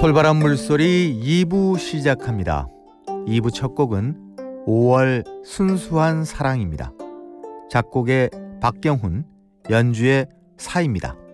솔바람 물소리 2부 시작합니다. 2부 첫 곡은 5월 순수한 사랑입니다. 작곡의 박경훈, 연주의 사입니다.